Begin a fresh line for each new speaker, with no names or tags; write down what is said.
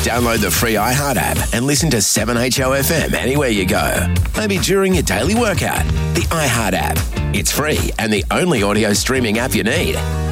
Download the free iHeart app and listen to 7HOFM anywhere you go. Maybe during your daily workout. The iHeart app. It's free and the only audio streaming app you need.